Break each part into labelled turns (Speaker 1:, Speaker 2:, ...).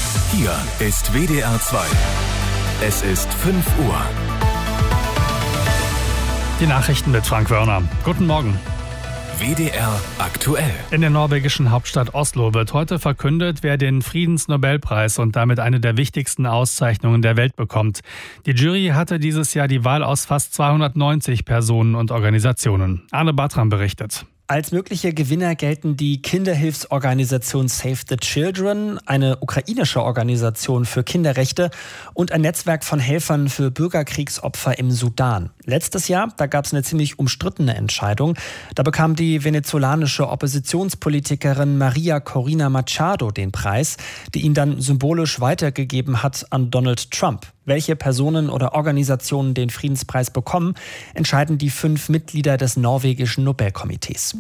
Speaker 1: Hier ist WDR 2. Es ist 5 Uhr.
Speaker 2: Die Nachrichten mit Frank Wörner. Guten Morgen.
Speaker 1: WDR aktuell.
Speaker 2: In der norwegischen Hauptstadt Oslo wird heute verkündet, wer den Friedensnobelpreis und damit eine der wichtigsten Auszeichnungen der Welt bekommt. Die Jury hatte dieses Jahr die Wahl aus fast 290 Personen und Organisationen. Arne Bartram berichtet.
Speaker 3: Als mögliche Gewinner gelten die Kinderhilfsorganisation Save the Children, eine ukrainische Organisation für Kinderrechte und ein Netzwerk von Helfern für Bürgerkriegsopfer im Sudan. Letztes Jahr, da gab es eine ziemlich umstrittene Entscheidung. Da bekam die venezolanische Oppositionspolitikerin Maria Corina Machado den Preis, die ihn dann symbolisch weitergegeben hat an Donald Trump. Welche Personen oder Organisationen den Friedenspreis bekommen, entscheiden die 5 Mitglieder des norwegischen Nobelkomitees.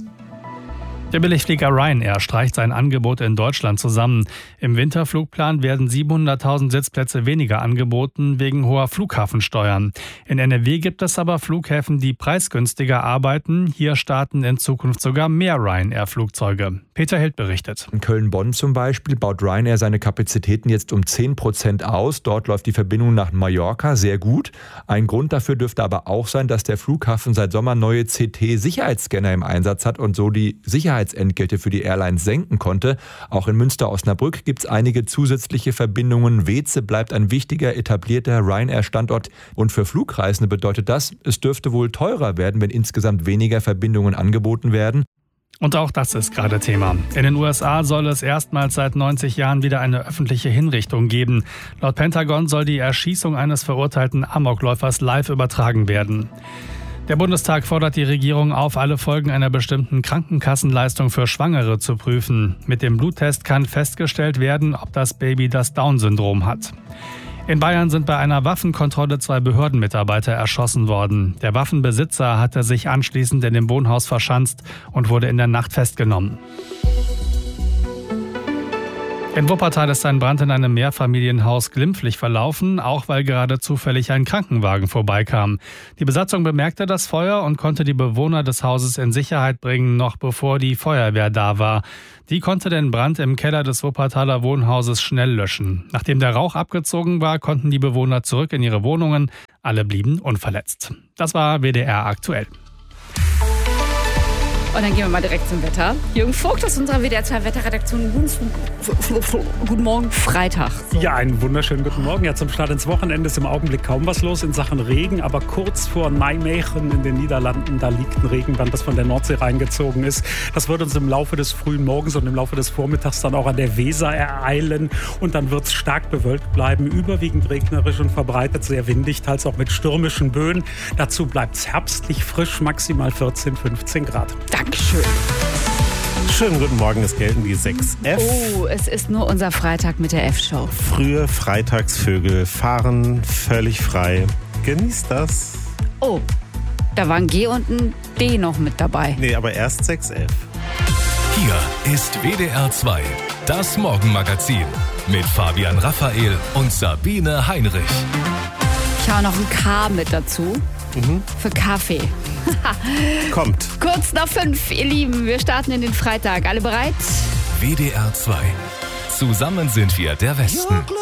Speaker 2: Der Billigflieger Ryanair streicht sein Angebot in Deutschland zusammen. Im Winterflugplan werden 700.000 Sitzplätze weniger angeboten wegen hoher Flughafensteuern. In NRW gibt es aber Flughäfen, die preisgünstiger arbeiten. Hier starten in Zukunft sogar mehr Ryanair-Flugzeuge. Peter Hild berichtet.
Speaker 4: In Köln-Bonn zum Beispiel baut Ryanair seine Kapazitäten jetzt um 10% aus. Dort läuft die Verbindung nach Mallorca sehr gut. Ein Grund dafür dürfte aber auch sein, dass der Flughafen seit Sommer neue CT-Sicherheitsscanner im Einsatz hat und so die Sicherheitsentgelte für die Airlines senken konnte. Auch in Münster-Osnabrück gibt es einige zusätzliche Verbindungen. Weeze bleibt ein wichtiger, etablierter Ryanair-Standort. Und für Flugreisende bedeutet das, es dürfte wohl teurer werden, wenn insgesamt weniger Verbindungen angeboten werden.
Speaker 2: Und auch das ist gerade Thema. In den USA soll es erstmals seit 90 Jahren wieder eine öffentliche Hinrichtung geben. Laut Pentagon soll die Erschießung eines verurteilten Amokläufers live übertragen werden. Der Bundestag fordert die Regierung auf, alle Folgen einer bestimmten Krankenkassenleistung für Schwangere zu prüfen. Mit dem Bluttest kann festgestellt werden, ob das Baby das Down-Syndrom hat. In Bayern sind bei einer Waffenkontrolle 2 Behördenmitarbeiter erschossen worden. Der Waffenbesitzer hatte sich anschließend in dem Wohnhaus verschanzt und wurde in der Nacht festgenommen. In Wuppertal ist ein Brand in einem Mehrfamilienhaus glimpflich verlaufen, auch weil gerade zufällig ein Krankenwagen vorbeikam. Die Besatzung bemerkte das Feuer und konnte die Bewohner des Hauses in Sicherheit bringen, noch bevor die Feuerwehr da war. Die konnte den Brand im Keller des Wuppertaler Wohnhauses schnell löschen. Nachdem der Rauch abgezogen war, konnten die Bewohner zurück in ihre Wohnungen. Alle blieben unverletzt. Das war WDR aktuell.
Speaker 5: Und dann gehen wir mal direkt zum Wetter. Jürgen Vogt aus unserer WDR 2 Wetterredaktion. Guten Morgen, Freitag.
Speaker 6: So. Ja, einen wunderschönen guten Morgen. Ja, zum Start ins Wochenende ist im Augenblick kaum was los in Sachen Regen, aber kurz vor Nijmegen in den Niederlanden, da liegt ein Regenband, das von der Nordsee reingezogen ist. Das wird uns im Laufe des frühen Morgens und im Laufe des Vormittags dann auch an der Weser ereilen und dann wird es stark bewölkt bleiben, überwiegend regnerisch und verbreitet, sehr windig, teils auch mit stürmischen Böen. Dazu bleibt es herbstlich frisch, maximal 14, 15 Grad.
Speaker 5: Dankeschön.
Speaker 7: Schönen guten Morgen, es gelten die 6F.
Speaker 5: Oh, es ist nur unser Freitag mit der F-Show.
Speaker 7: Frühe Freitagsvögel fahren völlig frei. Genießt das.
Speaker 5: Oh, da war ein G und ein D noch mit dabei.
Speaker 7: Nee, aber erst 6F.
Speaker 1: Hier ist WDR 2, das Morgenmagazin mit Fabian Raphael und Sabine Heinrich.
Speaker 5: Ich hau noch ein K mit dazu. Für Kaffee.
Speaker 7: Kommt.
Speaker 5: Kurz nach 5, ihr Lieben. Wir starten in den Freitag. Alle bereit?
Speaker 1: WDR 2. Zusammen sind wir der Westen.